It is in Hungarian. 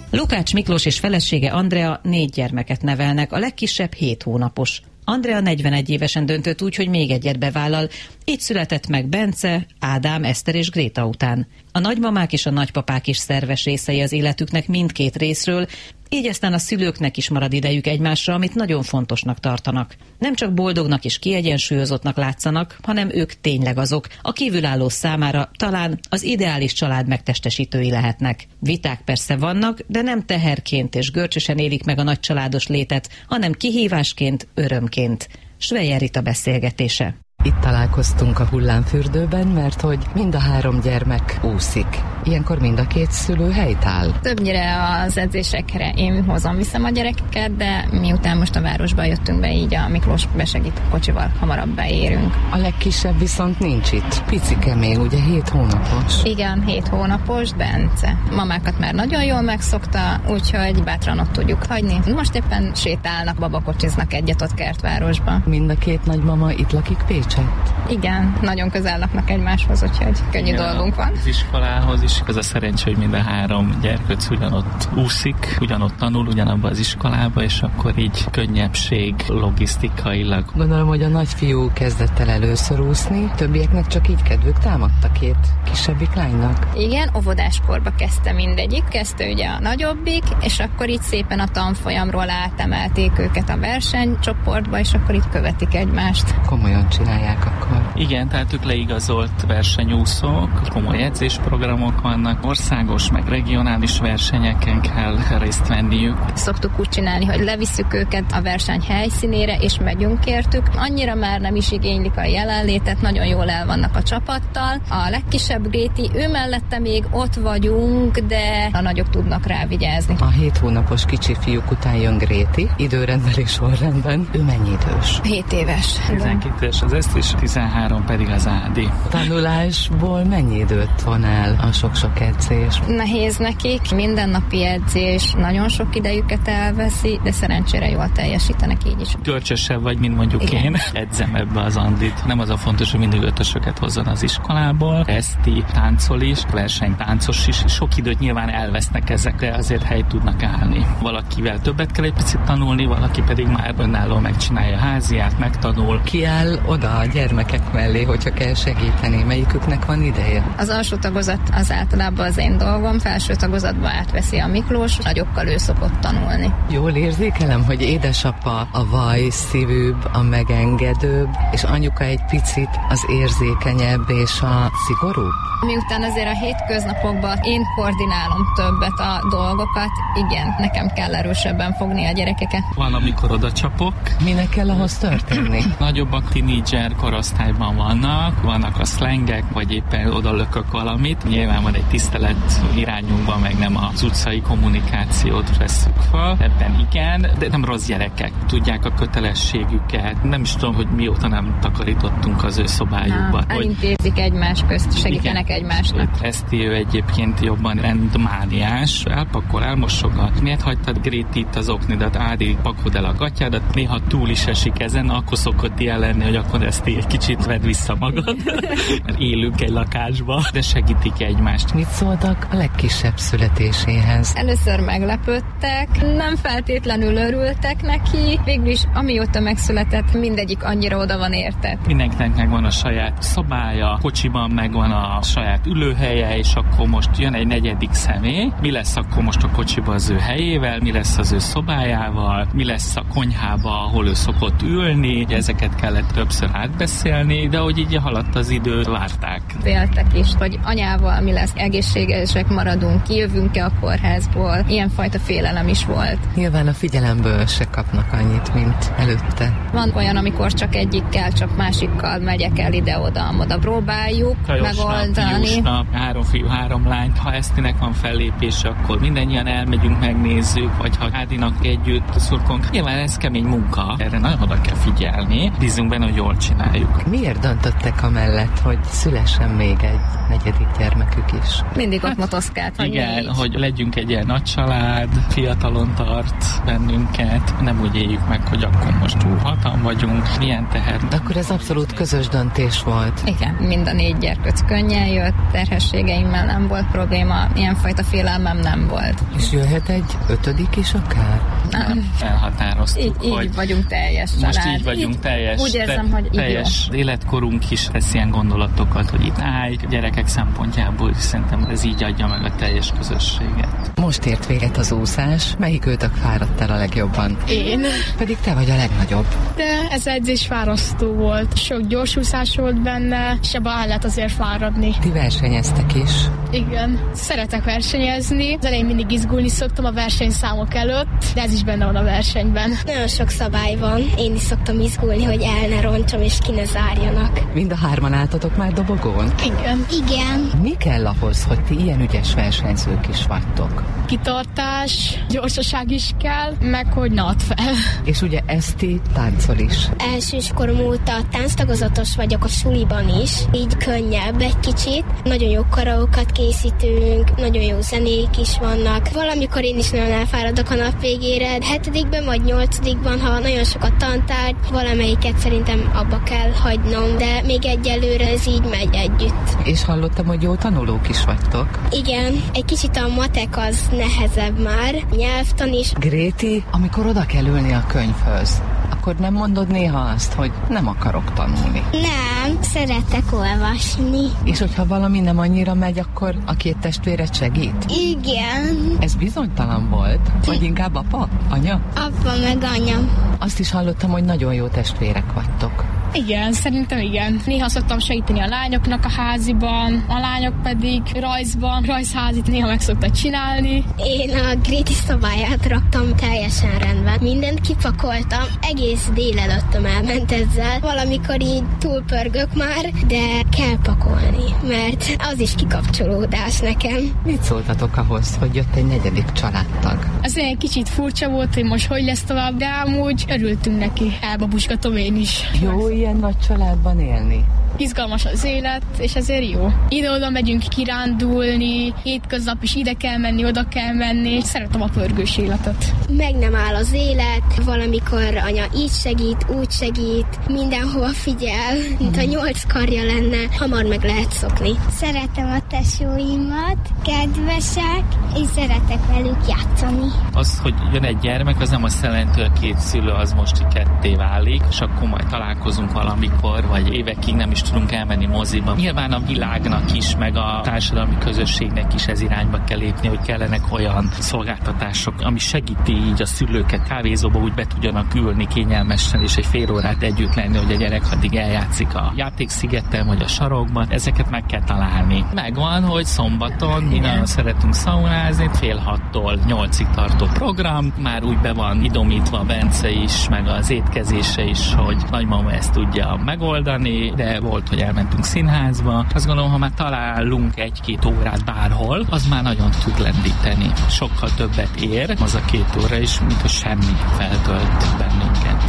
Lukács Miklós és felesége Andrea 4 gyermeket nevelnek, a legkisebb 7 hónapos. Andrea 41 évesen döntött úgy, hogy még egyet bevállal. Így született meg Bence, Ádám, Eszter és Gréta után. A nagymamák és a nagypapák is szerves részei az életüknek mindkét részről, így aztán a szülőknek is marad idejük egymásra, amit nagyon fontosnak tartanak. Nem csak boldognak és kiegyensúlyozottnak látszanak, hanem ők tényleg azok, a kívülálló számára talán az ideális család megtestesítői lehetnek. Viták persze vannak, de nem teherként és görcsösen élik meg a nagycsaládos létet, hanem kihívásként, örömként. Sveyer Rita beszélgetése. Itt találkoztunk a hullámfürdőben, mert hogy mind a 3 gyermek úszik. Ilyenkor mind a 2 szülő helytáll. Többnyire az edzésekre én hozom, viszem a gyerekeket, de miután most a városba jöttünk be, így a Miklós besegít kocsival hamarabb beérünk. A legkisebb viszont nincs itt. Picike még, ugye 7 hónapos. Igen, 7 hónapos, Bence. Mamákat már nagyon jól megszokta, úgyhogy bátran ott tudjuk hagyni. Most éppen sétálnak, babakocsiznak egyet ott Kertvárosba. Mind a 2 nagymama itt lakik Pécs? Igen, nagyon közel laknak egymáshoz, úgyhogy könnyű dolgunk van. Az iskolához is az a szerencsé, hogy mind a 3 gyerkőc ugyanott úszik, ugyanott tanul, ugyanabban az iskolába, és akkor így könnyebbség logisztikailag. Gondolom, hogy a nagyfiú kezdett el először úszni, többieknek csak így kedvük támadt a 2 kisebbik lánynak. Igen, óvodáskorba kezdte mindegyik, kezdte ugye a nagyobbik, és akkor így szépen a tanfolyamról átemelték őket a versenycsoportba, és akkor így követik egymást. Komolyan csinálják akkor. Igen, tehát ők leigazolt versenyúszók, komoly edzésprogramok vannak, országos meg regionális versenyeken kell részt venniük. Szoktuk úgy csinálni, hogy levisszük őket a verseny helyszínére, és megyünk értük. Annyira már nem is igénylik a jelenlétet, nagyon jól el vannak a csapattal. A legkisebb Gréti, ő mellette még ott vagyunk, de a nagyok tudnak rá vigyázni. A 7 hónapos kicsi fiúk után jön Gréti, időrendben és sorrendben. Ő mennyi idős? 7 éves. 12 éves az ezt, és 13 pedig az Ádi. Tanulásból mennyi időt von el a sok-sok edzés? Nehéz nekik, mindennapi edzés nagyon sok idejüket elveszi, de szerencsére jól teljesítenek így is. Görcsösebb vagy, mint mondjuk igen. Én edzem ebbe az Andit. Nem az a fontos, hogy mindig 5-ösöket hozzon az iskolából. Eszti táncol is, versenytáncos is. Sok időt nyilván elvesznek ezek, de azért helyt tudnak állni. Valakivel többet kell egy picit tanulni, valaki pedig már önállóan megcsinálja a háziát, megtanul. Ki áll oda a gyermekek mellé, hogyha kell segíteni? Melyiküknek van ideje? Az alsó tagozat az általában az én dolgom, felső tagozatba átveszi a Miklós, nagyokkal ő szokott tanulni. Jól érzékelem, hogy édesapa a vajszívűbb, a megengedőbb, és anyuka egy picit az érzékenyebb és a szigorúbb? Miután azért a hétköznapokban én koordinálom többet a dolgokat, igen, nekem kell erősebben fogni a gyerekeket. Van, amikor oda csapok. Minek kell ahhoz történni? Nagyobbak tínédzser korosztályban vannak a szlengek, vagy éppen oda lökök valamit. Nyilván van egy tisztelet irányunkban, meg nem az utcai kommunikációt vesszük fel. Ebben igen, de nem rossz gyerekek. Tudják a kötelességüket. Nem is tudom, hogy mióta nem takarítottunk az ő szobájukban. Elintézik egymás közt, segítenek egymásnak. Eszti ő egyébként jobban rendmániás, elpakol, elmosogat. Miért hagytad Grétit az oknidat, Ádi, pakod el a gatyádat, néha túl is esik ezen, akkor szokott ilyen lenni, hogy akkor Eszti egy kicsit vedd vissza magad, mert élünk egy lakásba, de segítik egymást. Mit szóltak a legkisebb születéséhez? Először meglepődtek, nem feltétlenül örültek neki, végül is amióta megszületett, mindegyik annyira oda van értett. Mindenkinek megvan a saját szobája, kocsiban megvan a saját ülőhelye, és akkor most jön egy 4. személy. Mi lesz akkor most a kocsiba az ő helyével, mi lesz az ő szobájával, mi lesz a konyhába, ahol ő szokott ülni. Ezeket kellett többször átbeszélni, de hogy így haladt az idő, várták. Féltek is, hogy anyával mi lesz, egészségesek maradunk, kijövünk-e a kórházból. Ilyenfajta félelem is volt. Nyilván a figyelemből se kapnak annyit, mint előtte. Van olyan, amikor csak egyikkel, csak másikkal megyek el ide-oda, próbáljuk megoldani. Fiúsnap, 3 fiú, 3 lány. Ha Esztinek van fellépése, akkor mindannyian elmegyünk, megnézzük, vagy ha Ádinak együtt szurkolunk. Nyilván ez kemény munka, erre nagyon oda kell figyelni. Bízunk benne, hogy jól csináljuk. Miért döntöttek amellett, hogy szülessen még egy negyedik gyermekük is? Mindig ott motoszkált, hogy igen, hogy legyünk egy ilyen nagy család, fiatalon tart bennünket, nem úgy éljük meg, hogy akkor most túl hatan vagyunk, milyen teher. De akkor ez abszolút közös döntés volt. Igen, mind a 4 gyerkőc könnyen jött, terhességeimmel nem volt probléma, ilyenfajta félelmem nem volt. És jöhet egy 5. is akár? Nem. Elhatároztuk, hogy így vagyunk teljes család. most így vagyunk teljes. Úgy érzem, hogy teljes életkorunk is vesz ilyen gondolatokat, hogy itt állj, gyerekek szempontjából szerintem ez így adja meg a teljes közösséget. Most ért véget az úszás, melyik őtök fáradt el a legjobban? Én. Pedig te vagy a legnagyobb. De ez edzés fárasztó volt. Sok gyorsúszás volt benne, és ebben el lehet azért fáradni. Ti versenyeztek is. Igen. Szeretek versenyezni. Az elején mindig izgulni szoktam a versenyszámok előtt, de ez is benne van a versenyben. Nagyon sok szabály van. Én is szoktam izgulni, hogy el ne roncsam és ki ne zárjanak. Mind a 3-an álltatok már dobogón? Igen. Igen. Mi kell ahhoz, hogy ti ilyen ügyes versenyzők is vagytok? Kitartás, gyorsaság is kell, meg hogy ne add fel. És ugye Eszti táncol is. Elsőskorom óta tánctagozatos vagyok a suliban is, így könnyebb egy kicsit. Nagyon jó karaókat készítünk, nagyon jó zenék is vannak. Valamikor én is nagyon elfáradok a nap végére. 7-ben vagy 8-ban, ha nagyon sok a tantárgy, valamelyiket szerintem abba kell hagynom, de még egyelőre ez így megy együtt. És hallottam, hogy jó tanulók is vagytok. Igen, egy kicsit a matek az nehezebb már, nyelvtan is. Gréti, amikor oda kell ülni a könyvhöz, akkor nem mondod néha azt, hogy nem akarok tanulni? Nem, szeretek olvasni. És hogyha valami nem annyira megy, akkor a 2 testvéred segít? Igen. Ez bizonytalan volt? Vagy inkább apa? Anya? Apa meg anya. Azt is hallottam, hogy nagyon jó testvérek vagytok. Igen, szerintem igen. Néha szoktam segíteni a lányoknak a háziban, a lányok pedig rajzban, rajzházit néha meg szoktak csinálni. Én a Gréti szobáját raktam teljesen rendben. Mindent kipakoltam, egész délelőttöm elment ezzel. Valamikor így túlpörgök már, de kell pakolni, mert az is kikapcsolódás nekem. Mit szóltatok ahhoz, hogy jött egy 4. családtag? Ez egy kicsit furcsa volt, hogy most hogy lesz tovább, de amúgy örültünk neki. Elbabuskatom én is. Jó ilyen nagy családban élni? Izgalmas az élet, és ezért jó. Ide-oda megyünk kirándulni, hétköznap is ide kell menni, oda kell menni. Szeretem a pörgős életet. Meg nem áll az élet, valamikor anya így segít, úgy segít, mindenhova figyel, mint a 8 karja lenne, hamar meg lehet szokni. Szeretem a tesóimat, kedvesek, és szeretek velük játszani. Az, hogy jön egy gyermek, az nem azt jelenti, hogy a 2 szülő az most ketté válik, és akkor majd találkozunk valamikor, vagy évekig nem is tudunk elmenni moziba. Nyilván a világnak is, meg a társadalmi közösségnek is ez irányba kell lépni, hogy kellenek olyan szolgáltatások, ami segíti így a szülőket kávézóba úgy be tudjanak ülni kényelmesen, és egy fél órát együtt lenni, hogy a gyerek addig eljátszik a játékszigeten, vagy a sarokban. Ezeket meg kell találni. Megvan, hogy szombaton mi nagyon szeretünk szaunázni, 5:30-tól 8-ig tartó program. Már úgy be van idomítva a Bence is, meg az étkezése is, hogy nagymama ezt tudja megoldani, de volt, hogy elmentünk színházba. Azt gondolom, ha már találunk 1-2 órát bárhol, az már nagyon tud lendíteni. Sokkal többet ér az a 2 óra is, mint hogy semmi feltölt bennünket.